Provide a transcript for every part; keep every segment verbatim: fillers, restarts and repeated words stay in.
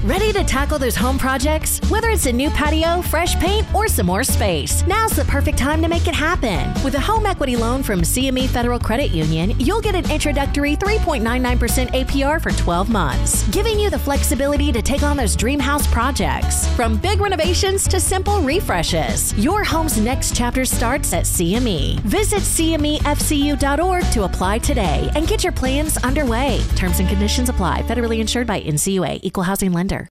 Ready to tackle those home projects? Whether it's a new patio, fresh paint, or some more space, now's the perfect time to make it happen. With a home equity loan from C M E Federal Credit Union, you'll get an introductory three point nine nine percent A P R for twelve months, giving you the flexibility to take on those dream house projects. From big renovations to simple refreshes, your home's next chapter starts at C M E. Visit C M E F C U dot org to apply today and get your plans underway. Terms and conditions apply. Federally insured by N C U A, Equal Housing Lender.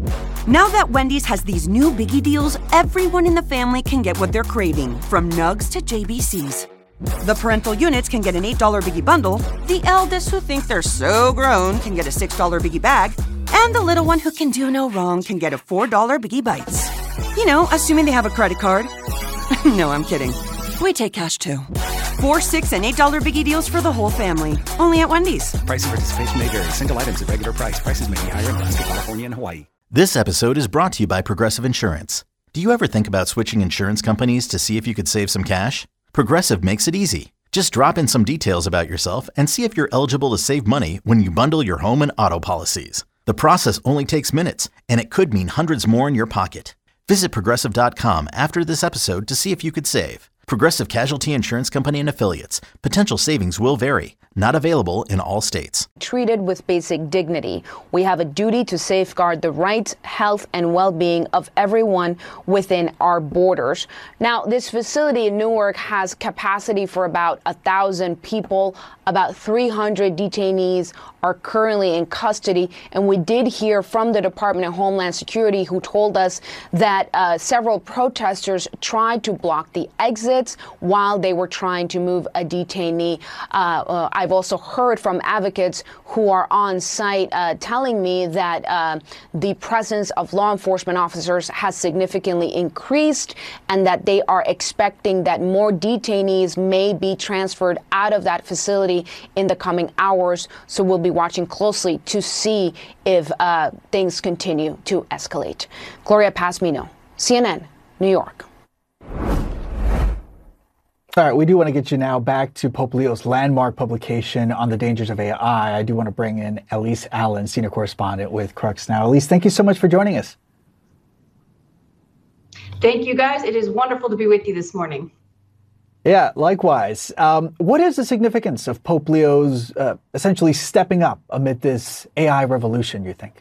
Now that Wendy's has these new biggie deals, everyone in the family can get what they're craving, from nugs to J B Cs. The parental units can get an eight dollar biggie bundle, the eldest who think they're so grown can get a six dollar biggie bag, and the little one who can do no wrong can get a four dollar biggie bites. You know, assuming they have a credit card. No, I'm kidding. We take cash too. Four, six, and eight dollar biggie deals for the whole family. Only at Wendy's. Price and participation may vary. Single items at regular price. Prices may be higher in Alaska, California, and Hawaii. This episode is brought to you by Progressive Insurance. Do you ever think about switching insurance companies to see if you could save some cash? Progressive makes it easy. Just drop in some details about yourself and see if you're eligible to save money when you bundle your home and auto policies. The process only takes minutes, and it could mean hundreds more in your pocket. Visit Progressive dot com after this episode to see if you could save. Progressive Casualty Insurance Company and Affiliates. Potential savings will vary. Not available in all states. Treated with basic dignity. We have a duty to safeguard the rights, health, and well-being of everyone within our borders. Now, this facility in Newark has capacity for about a thousand people. About three hundred detainees are currently in custody. And we did hear from the Department of Homeland Security, who told us that uh, several protesters tried to block the exits while they were trying to move a detainee. Uh, uh, I've also heard from advocates who are on site uh, telling me that uh, the presence of law enforcement officers has significantly increased and that they are expecting that more detainees may be transferred out of that facility in the coming hours. So we'll be watching closely to see if uh, things continue to escalate. Gloria Pasmino, C N N, New York. All right, we do want to get you now back to Pope Leo's landmark publication on the dangers of A I. I do want to bring in Elise Allen, senior correspondent with Crux Now. Elise, thank you so much for joining us. Thank you, guys. It is wonderful to be with you this morning. Yeah, likewise. Um, what is the significance of Pope Leo's uh, essentially stepping up amid this A I revolution, you think?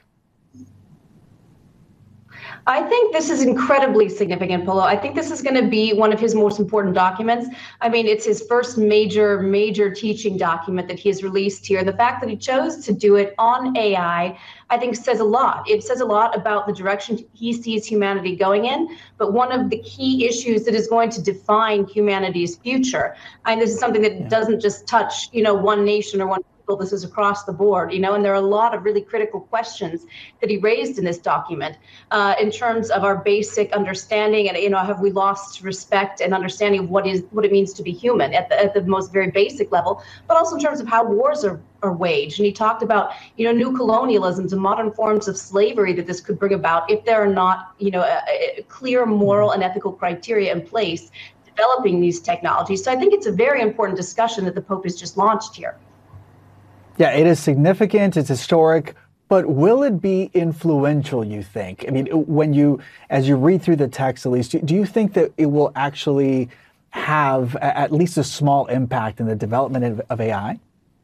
I think this is incredibly significant, Polo. I think this is going to be one of his most important documents. I mean, it's his first major, major teaching document that he has released here. The fact that he chose to do it on A I, I think says a lot. It says a lot about the direction he sees humanity going in, but one of the key issues that is going to define humanity's future. And this is something that yeah. doesn't just touch, you know, one nation or one people. This is across the board, you know, and there are a lot of really critical questions that he raised in this document uh, in terms of our basic understanding and, you know, have we lost respect and understanding of what is what it means to be human at the, at the most very basic level, but also in terms of how wars are, are waged. And he talked about, you know, new colonialisms and modern forms of slavery that this could bring about if there are not, you know, a, a clear moral and ethical criteria in place developing these technologies. So I think it's a very important discussion that the Pope has just launched here. Yeah, it is significant, it's historic, but will it be influential, you think? I mean, when you, as you read through the text, at least, do you think that it will actually have at least a small impact in the development of, of A I?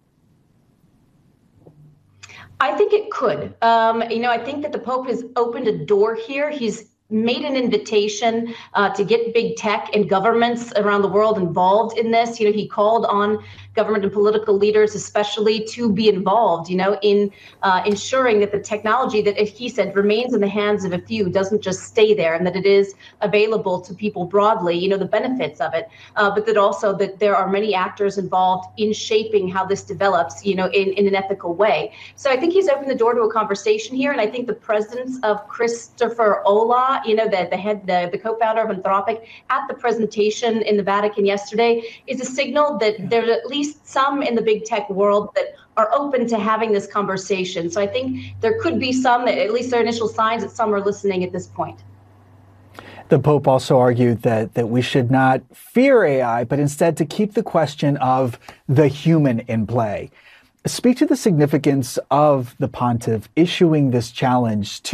I think it could. Um, you know, I think that the Pope has opened a door here. He's made an invitation uh, to get big tech and governments around the world involved in this. You know, he called on government and political leaders especially to be involved, you know, in uh, ensuring that the technology that, he said, remains in the hands of a few, doesn't just stay there, and that it is available to people broadly, you know, the benefits of it, uh, but that also that there are many actors involved in shaping how this develops, you know, in, in an ethical way. So I think he's opened the door to a conversation here, and I think the presence of Christopher Olah, you know, the, the head, the, the co-founder of Anthropic, at the presentation in the Vatican yesterday is a signal that yeah. there's at least some in the big tech world that are open to having this conversation. So I think there could be some, at least there are initial signs that some are listening at this point. The Pope also argued that, that we should not fear A I, but instead to keep the question of the human in play. Speak to the significance of the pontiff issuing this challenge to